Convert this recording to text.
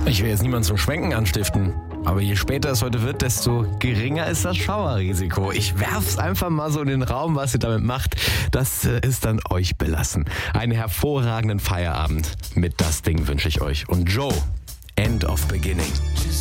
Ich will jetzt niemanden zum Schwenken anstiften, aber je später es heute wird, desto geringer ist das Schauerrisiko. Ich werf's einfach mal so in den Raum, was ihr damit macht. Das ist dann euch belassen. Einen hervorragenden Feierabend mit Das Ding wünsche ich euch. Und Joe, End of Beginning.